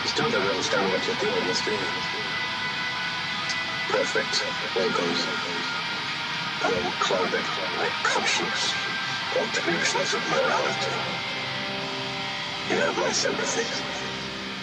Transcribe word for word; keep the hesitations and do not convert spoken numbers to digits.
You still don't understand what you're doing, is do you? Perfect logos, um, clothing, or conscience, or delusions of morality. You have my sympathy.